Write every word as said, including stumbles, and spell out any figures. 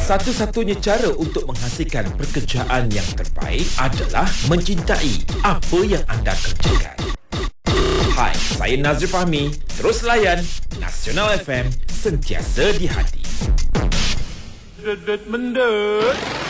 Satu-satunya cara untuk menghasilkan pekerjaan yang terbaik adalah mencintai apa yang anda kerjakan. Hai, saya Nazri Fahmi. Terus layan Nasional F M, sentiasa di hati.